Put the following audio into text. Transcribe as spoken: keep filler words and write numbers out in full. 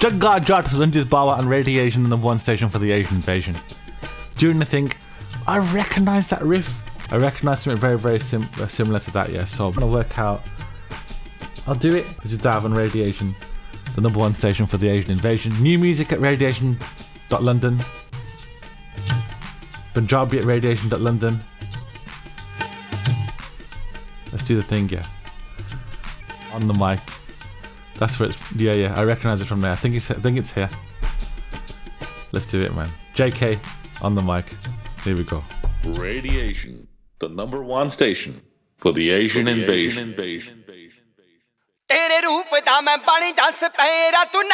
Jagga Jat, Ranjit Bawa and Radiation, the number one station for the Asian invasion. During the thing, I recognise that riff. I recognise something very, very sim- similar to that, yeah. So I'm going to work out. I'll do it. This is Dav and Radiation, the number one station for the Asian invasion. New music at radiation dot london. Punjabi at radiation dot london. Let's do the thing, yeah. On the mic. That's where it's. Yeah, yeah. I recognise it from there. I think it's. I think it's here. Let's do it, man. J K on the mic. Here we go. Radiation, the number one station for the Asian invasion. तेरे रूप दा मैं बन दस para तू